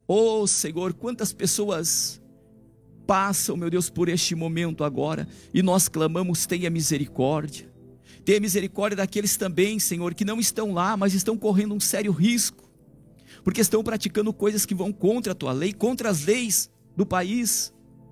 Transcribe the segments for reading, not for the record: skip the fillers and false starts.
Oh Senhor, quantas pessoas passam, meu Deus, por este momento agora, e nós clamamos: tenha misericórdia. Tenha misericórdia daqueles também, Senhor, que não estão lá, mas estão correndo um sério risco, porque estão praticando coisas que vão contra a tua lei, contra as leis do país,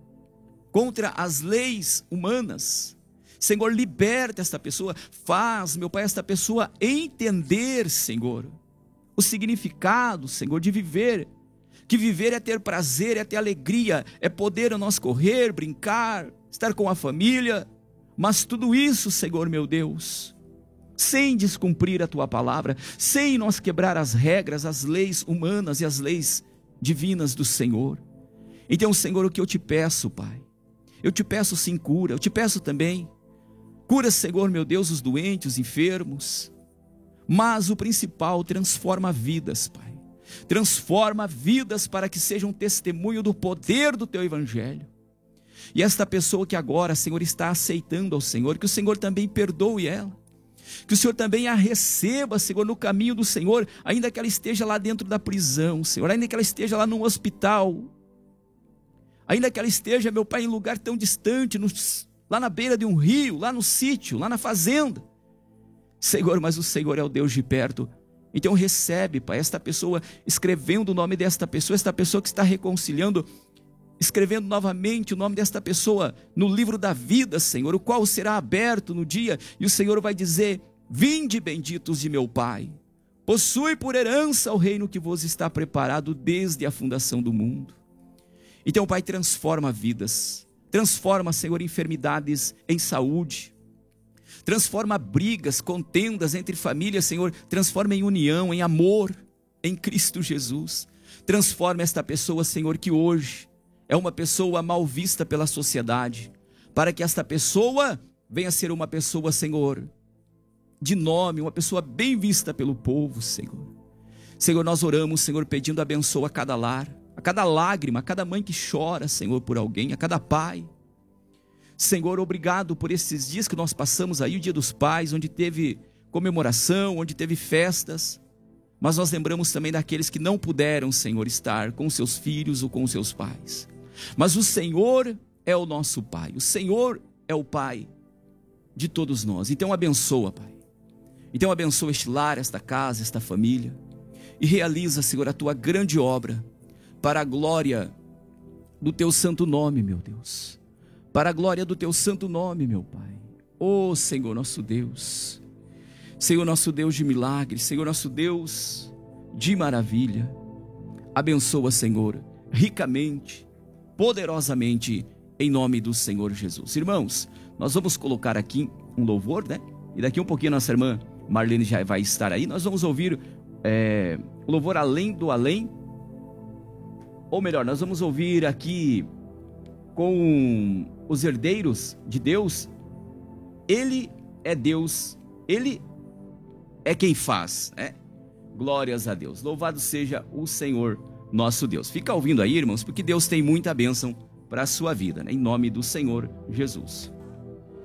contra as leis humanas. Senhor, liberta esta pessoa, faz, meu Pai, esta pessoa entender, Senhor, o significado, Senhor, de viver, que viver é ter prazer, é ter alegria, é poder nós correr, brincar, estar com a família, mas tudo isso, Senhor meu Deus, sem descumprir a tua palavra, sem nós quebrar as regras, as leis humanas e as leis divinas do Senhor. Então, Senhor, o que eu te peço, Pai, eu te peço sim cura, eu te peço também, cura, Senhor meu Deus, os doentes, os enfermos, mas o principal, transforma vidas, Pai, transforma vidas para que sejam testemunho do poder do teu evangelho. E esta pessoa que agora, Senhor, está aceitando ao Senhor, que o Senhor também perdoe ela, que o Senhor também a receba, Senhor, no caminho do Senhor, ainda que ela esteja lá dentro da prisão, Senhor, ainda que ela esteja lá num hospital, ainda que ela esteja, meu Pai, em lugar tão distante, lá na beira de um rio, lá no sítio, lá na fazenda, Senhor, mas o Senhor é o Deus de perto. Então recebe, Pai, esta pessoa, escrevendo o nome desta pessoa, esta pessoa que está reconciliando, escrevendo novamente o nome desta pessoa no livro da vida, Senhor, o qual será aberto no dia, e o Senhor vai dizer: vinde benditos de meu Pai, possui por herança o reino que vos está preparado desde a fundação do mundo. Então, Pai, transforma vidas, transforma, Senhor, enfermidades em saúde, transforma brigas, contendas entre famílias, Senhor, transforma em união, em amor, em Cristo Jesus. Transforma esta pessoa, Senhor, que hoje é uma pessoa mal vista pela sociedade, para que esta pessoa venha a ser uma pessoa, Senhor, de nome, uma pessoa bem vista pelo povo, Senhor. Senhor, nós oramos, Senhor, pedindo abençoa a cada lar, a cada lágrima, a cada mãe que chora, Senhor, por alguém, a cada pai. Senhor, obrigado por esses dias que nós passamos aí, o Dia dos Pais, onde teve comemoração, onde teve festas, mas nós lembramos também daqueles que não puderam, Senhor, estar com seus filhos ou com seus pais. Mas o Senhor é o nosso Pai, o Senhor é o Pai de todos nós. Então abençoa, Pai, então abençoa este lar, esta casa, esta família, e realiza, Senhor, a tua grande obra, para a glória do teu santo nome, meu Deus, para a glória do teu santo nome, meu Pai. Oh Senhor nosso Deus, Senhor nosso Deus de milagres, Senhor nosso Deus de maravilha, abençoa, Senhor, ricamente, poderosamente, em nome do Senhor Jesus. Irmãos, nós vamos colocar aqui um louvor, né? E daqui um pouquinho nossa irmã Marlene já vai estar aí. Nós vamos ouvir o louvor Além do Além, ou melhor, nós vamos ouvir aqui com os herdeiros de Deus. Ele é Deus, Ele é quem faz, né? Glórias a Deus, louvado seja o Senhor nosso Deus. Fica ouvindo aí, irmãos, porque Deus tem muita bênção para a sua vida, né? Em nome do Senhor Jesus.